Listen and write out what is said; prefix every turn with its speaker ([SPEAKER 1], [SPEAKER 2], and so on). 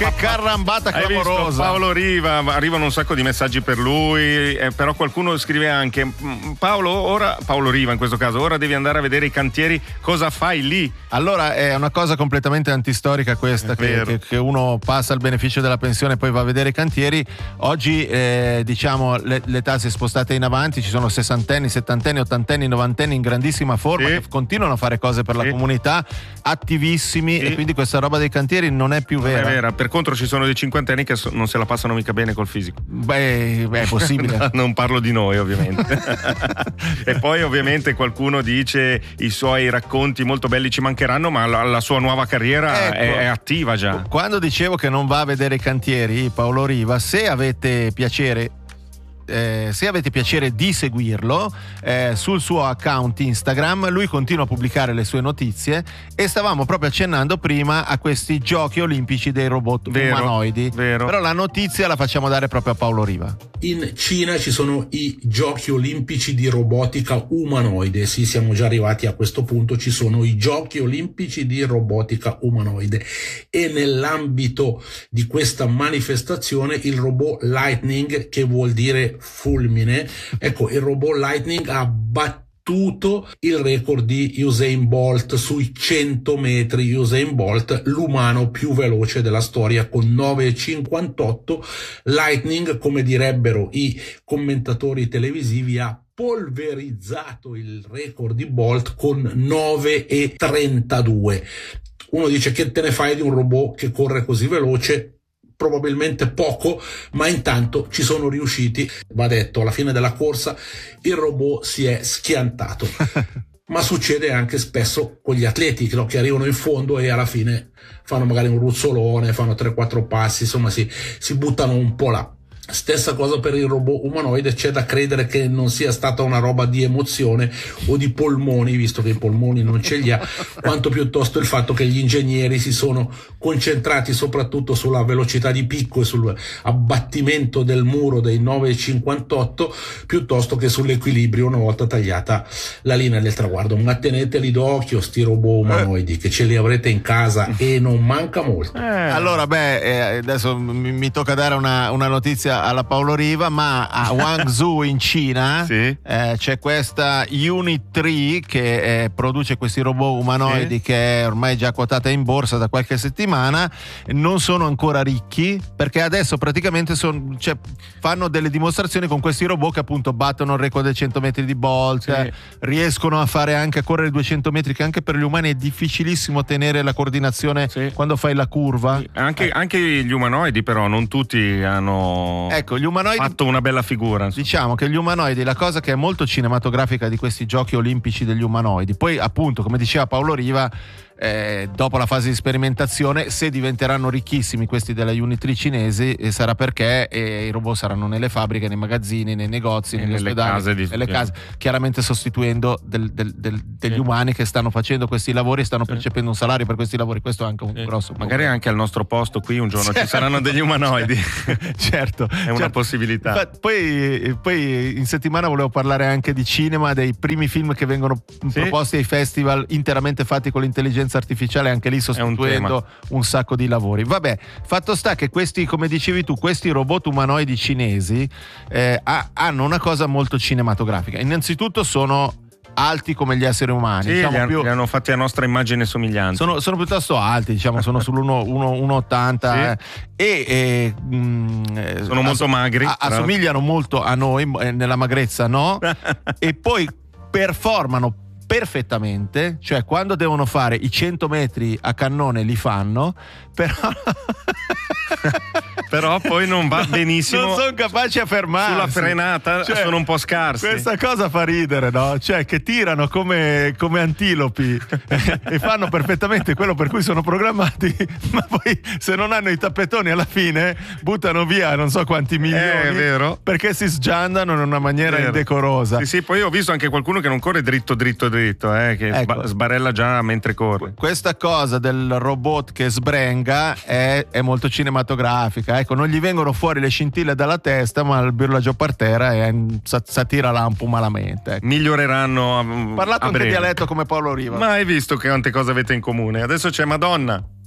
[SPEAKER 1] Che carambata clamorosa.
[SPEAKER 2] Paolo Riva, arrivano un sacco di messaggi per lui, però qualcuno scrive anche: Paolo Riva in questo caso, ora devi andare a vedere i cantieri, cosa fai lì?
[SPEAKER 1] Allora è una cosa completamente antistorica questa, che uno passa il beneficio della pensione e poi va a vedere i cantieri. Oggi diciamo l'età si è spostata in avanti, ci sono sessantenni, settantenni, ottantenni, novantenni in grandissima forma, che continuano a fare cose per la comunità, attivissimi, e quindi questa roba dei cantieri non è più vera.
[SPEAKER 2] Non è vera. Per contro ci sono dei cinquantenni che non se la passano mica bene col fisico.
[SPEAKER 1] Beh, è possibile.
[SPEAKER 2] Non parlo di noi, ovviamente. E poi ovviamente qualcuno dice i suoi racconti molto belli ci mancheranno, ma la sua nuova carriera è attiva già.
[SPEAKER 1] Quando dicevo che non va a vedere i cantieri, Paolo Riva, se avete piacere di seguirlo sul suo account Instagram, lui continua a pubblicare le sue notizie, e stavamo proprio accennando prima a questi giochi olimpici dei robot umanoidi. Però la notizia la facciamo dare proprio a Paolo Riva.
[SPEAKER 3] In Cina ci sono i giochi olimpici di robotica umanoide. Sì, siamo già arrivati a questo punto, ci sono i giochi olimpici di robotica umanoide, e nell'ambito di questa manifestazione il robot Lightning, che vuol dire fulmine, ecco, il robot Lightning ha battuto il record di Usain Bolt sui 100 metri. Usain Bolt, l'umano più veloce della storia, con 9,58. Lightning, come direbbero i commentatori televisivi, ha polverizzato il record di Bolt con 9,32. Uno dice: che te ne fai di un robot che corre così veloce? Probabilmente poco, ma intanto ci sono riusciti. Va detto, alla fine della corsa il robot si è schiantato. Ma succede anche spesso con gli atleti, no? Che arrivano in fondo e alla fine fanno magari un ruzzolone, fanno 3-4 passi, insomma si buttano un po' là. Stessa cosa per il robot umanoide. C'è da credere che non sia stata una roba di emozione o di polmoni, visto che i polmoni non ce li ha, quanto piuttosto il fatto che gli ingegneri si sono concentrati soprattutto sulla velocità di picco e sul abbattimento del muro dei 9,58 piuttosto che sull'equilibrio una volta tagliata la linea del traguardo. Ma teneteli d'occhio sti robot umanoidi, che ce li avrete in casa e non manca molto.
[SPEAKER 1] Allora adesso mi tocca dare una notizia alla Paolo Riva, ma a Guangzhou in Cina c'è questa Unit 3 che produce questi robot umanoidi, che è ormai già quotata in borsa da qualche settimana. Non sono ancora ricchi, perché adesso praticamente fanno delle dimostrazioni con questi robot che appunto battono il record dei 100 metri di Bolt, riescono a correre 200 metri, che anche per gli umani è difficilissimo tenere la coordinazione quando fai la curva.
[SPEAKER 2] Anche gli umanoidi, però non tutti hanno
[SPEAKER 1] gli umanoidi
[SPEAKER 2] fatto una bella figura.
[SPEAKER 1] Diciamo che gli umanoidi, la cosa che è molto cinematografica di questi giochi olimpici degli umanoidi, poi appunto, come diceva Paolo Riva, dopo la fase di sperimentazione, se diventeranno ricchissimi questi della Unitri cinesi, sarà perché i robot saranno nelle fabbriche, nei magazzini, nei negozi, negli ospedali, nelle case, chiaramente sostituendo degli umani che stanno facendo questi lavori e stanno percependo un salario per questi lavori. Questo è anche un grosso problema.
[SPEAKER 2] Magari anche al nostro posto qui un giorno ci saranno degli umanoidi.
[SPEAKER 1] Certo,
[SPEAKER 2] è una possibilità.
[SPEAKER 1] Poi in settimana volevo parlare anche di cinema, dei primi film che vengono proposti ai festival interamente fatti con l'intelligenza artificiale, anche lì sostituendo un sacco di lavori. Vabbè, fatto sta che questi, come dicevi tu, questi robot umanoidi cinesi hanno una cosa molto cinematografica. Innanzitutto sono alti come gli esseri umani, diciamo
[SPEAKER 2] li hanno fatti a nostra immagine e somiglianza.
[SPEAKER 1] Sono piuttosto alti, diciamo, sono sull'1,80 e
[SPEAKER 2] sono molto magri,
[SPEAKER 1] assomigliano molto a noi nella magrezza, no? E poi performano perfettamente, cioè quando devono fare i 100 metri a cannone li fanno,
[SPEAKER 2] però poi non va benissimo,
[SPEAKER 1] non sono capaci a fermarsi
[SPEAKER 2] sulla frenata, cioè, sono un po' scarsi.
[SPEAKER 1] Questa cosa fa ridere, no? Cioè che tirano come antilopi e fanno perfettamente quello per cui sono programmati, ma poi se non hanno i tappetoni alla fine buttano via non so quanti milioni,
[SPEAKER 2] è vero,
[SPEAKER 1] perché si sgiandano in una maniera indecorosa.
[SPEAKER 2] Sì, poi ho visto anche qualcuno che non corre dritto, che sbarella già mentre corre.
[SPEAKER 1] Questa cosa del robot che sbrenga è molto cinematografica. Ecco, non gli vengono fuori le scintille dalla testa, ma il birlagio per terra e s'attira lampo malamente. Ecco.
[SPEAKER 2] Miglioreranno
[SPEAKER 1] parlato anche dialetto come Paolo Riva.
[SPEAKER 2] Ma hai visto che quante cose avete in comune. Adesso c'è Madonna.